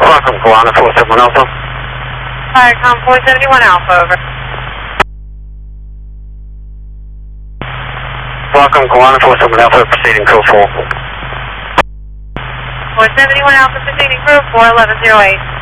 Welcome, Kalana 471 Alpha. Viacom 471 Alpha, over. Welcome, Kalana 471 Alpha, proceeding crew 4. 471 Alpha, proceeding crew 41108.